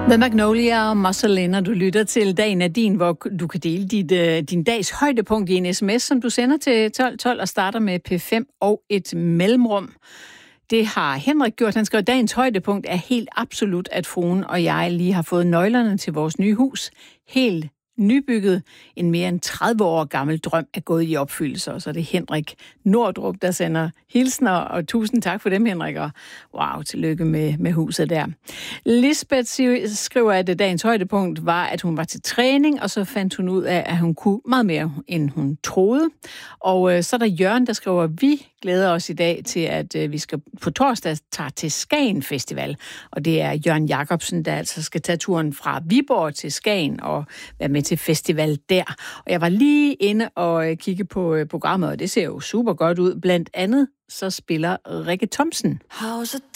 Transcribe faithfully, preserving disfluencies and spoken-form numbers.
The Magnolia og Muscle, når du lytter til Dagen er din, hvor du kan dele dit, uh, din dags højdepunkt i en sms, som du sender til tolv tolv og starter med P fem og et mellemrum. Det har Henrik gjort. Han skrev, dagens højdepunkt er helt absolut, at fruen og jeg lige har fået nøglerne til vores nye hus. Helt nybygget. En mere end tredive år gammel drøm er gået i opfyldelse. Og så er det Henrik Nordrup, der sender hilsner, og tusind tak for dem, Henrik. Og wow, tillykke med, med huset der. Lisbeth skriver, at dagens højdepunkt var, at hun var til træning, og så fandt hun ud af, at hun kunne meget mere, end hun troede. Og øh, så er der Jørgen, der skriver, at vi glæder os i dag til, at øh, vi skal på torsdag tage til Skagen Festival. Og det er Jørgen Jacobsen, der altså skal tage turen fra Viborg til Skagen og være med til festival der. Og jeg var lige inde og kigge på programmet, og det ser jo super godt ud. Blandt andet så spiller Rikke Thomsen. How's a